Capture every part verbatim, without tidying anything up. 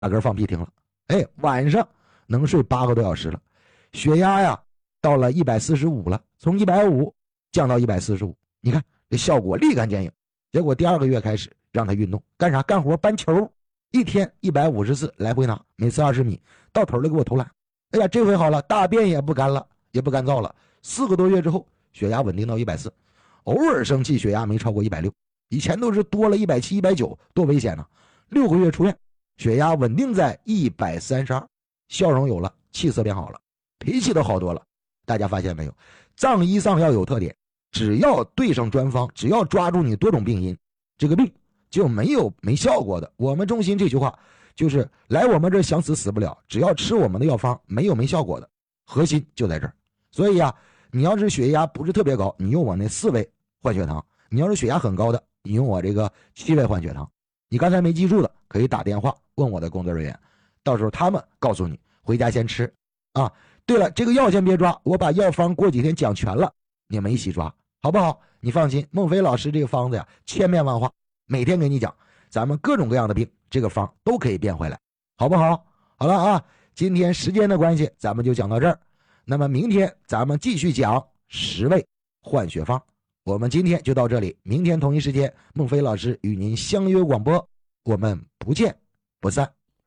把根放屁停了。哎，晚上能睡八个多小时了，血压呀到了一百四十五了，从一百五降到一百四十五，你看这效果立竿见影。结果第二个月开始让他运动，干啥？干活搬球，一天一百五十次来回拿，每次二十米，到头了给我投篮。哎呀，这回好了，大便也不干了，也不干燥了。四个多月之后，血压稳定到一百四，偶尔生气血压没超过一百六，以前都是多了一百七、一百九，多危险呢。六个月出院，血压稳定在一百三十二，笑容有了，气色变好了，脾气都好多了。大家发现没有？藏医丧药有特点，只要对上专方，只要抓住你多种病因，这个病就没有没效果的。我们中心这句话就是来我们这想死死不了，只要吃我们的药方，没有没效果的，核心就在这儿。所以啊，你要是血压不是特别高，你用我那四味换血糖；你要是血压很高的，你用我这个七味换血糖。你刚才没记住的，可以打电话问我的工作人员，到时候他们告诉你，回家先吃啊。对了，这个药先别抓，我把药方过几天讲全了，你们一起抓，好不好？你放心，孟非老师这个方子呀，千变万化，每天给你讲，咱们各种各样的病，这个方都可以变回来，好不好？好了啊，今天时间的关系，咱们就讲到这儿。那么明天咱们继续讲十味换血方。我们今天就到这里，明天同一时间，孟非老师与您相约广播，我们不见不散。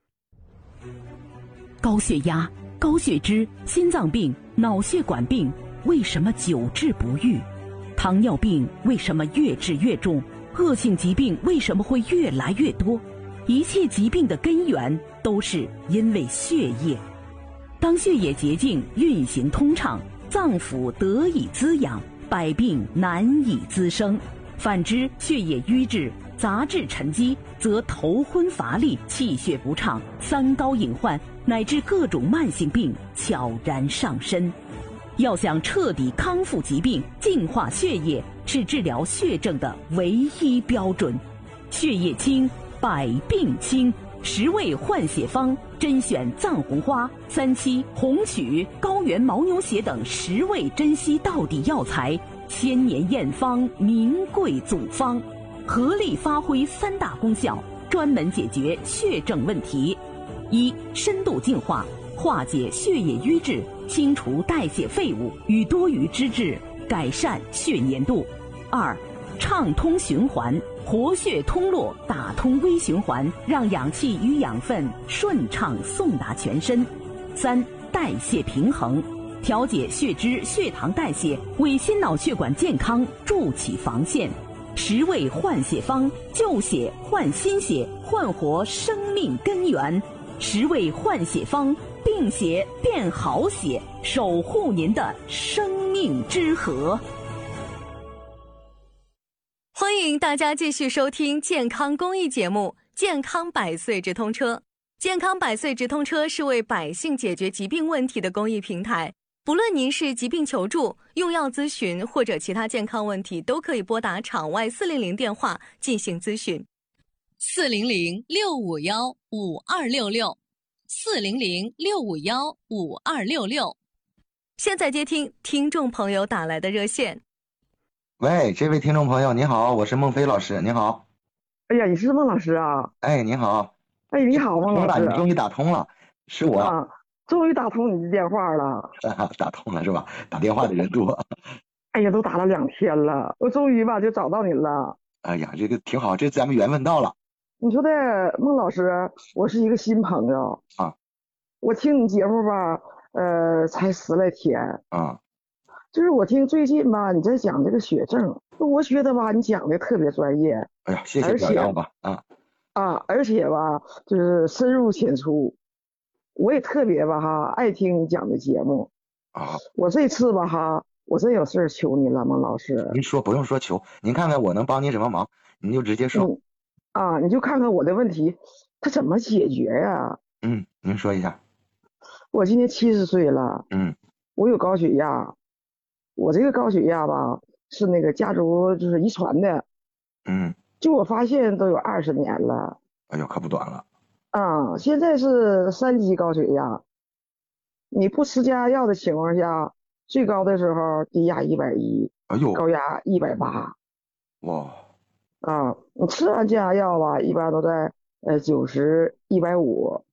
高血压、高血脂、心脏病、脑血管病为什么久治不愈？糖尿病为什么越治越重？恶性疾病为什么会越来越多？一切疾病的根源都是因为血液。当血液洁净运行通畅，脏腑得以滋养，百病难以滋生。反之，血液瘀滞、杂质沉积，则头昏乏力、气血不畅、三高隐患乃至各种慢性病悄然上身。要想彻底康复疾病、净化血液，是治疗血症的唯一标准。血液清，百病清。十味换血方甄选藏红花、三七、红曲、高原牦牛血等十味珍稀道地药材，千年验方，名贵祖方，合力发挥三大功效，专门解决血症问题：一、深度净化，化解血液瘀滞，清除代谢废物与多余脂质，改善血粘度；二、畅通循环，活血通络，打通微循环，让氧气与养分顺畅送达全身；三、代谢平衡，调节血脂、血糖代谢，为心脑血管健康筑起防线。十味换血方，旧血换新血，焕活生命根源。十味换血方，病血变好血，守护您的生命之河。 欢迎大家继续收听健康公益节目《健康百岁直通车》。健康百岁直通车是为百姓解决疾病问题的公益平台，不论您是疾病求助、用药咨询或者其他健康问题，都可以拨打场外四零零电话进行咨询。四零零六五幺五二六六，四零零六五幺五二六六。现在接听听众朋友打来的热线。 喂，这位听众朋友，你好，我是孟非老师，你好。 哎呀，你是孟老师啊？ 哎，你好。 哎，你好，孟老师。 你终于打通了，是我。 啊，终于打通你的电话了。 打通了是吧？打电话的人多。 哎呀，都打了两天了，我终于吧就找到你了。 哎呀，这个挺好，这咱们缘分到了。 你说的，孟老师，我是一个新朋友啊。 我听你节目吧，呃，才十来天啊。 就是我听最近吧，你在讲这个血症，我觉得吧，你讲的特别专业。 哎呀，谢谢表扬吧，啊啊，而且吧，就是深入浅出，我也特别吧哈，爱听你讲的节目。 啊， 我这次吧哈，我真有事求你了，孟老师。 您说，不用说求，您看看我能帮您什么忙，您就直接说。 嗯、啊，你就看看我的问题，它怎么解决呀？ 嗯，您说一下。 我今年七十岁了， 嗯， 我有高血压。我这个高血压吧，是那个家族就是遗传的， 嗯， 就我发现都有二十年了。 哎呦，可不短了。 啊、嗯，现在是三级高血压，你不吃加压药的情况下，最高的时候低压一百一， 哎呦， 高压一百八。 哇， 啊，你吃完加压药吧，一般都在呃九十、一百五，